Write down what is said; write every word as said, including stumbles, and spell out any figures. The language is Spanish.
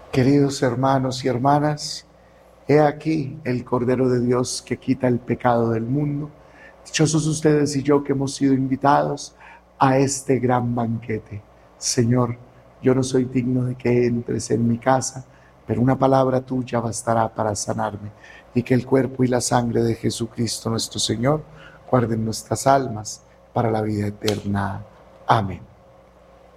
Queridos hermanos y hermanas, he aquí el Cordero de Dios que quita el pecado del mundo. Dichosos ustedes y yo que hemos sido invitados a este gran banquete. Señor, yo no soy digno de que entres en mi casa, pero una palabra tuya bastará para sanarme, y que el cuerpo y la sangre de Jesucristo nuestro Señor guarden nuestras almas para la vida eterna. Amén.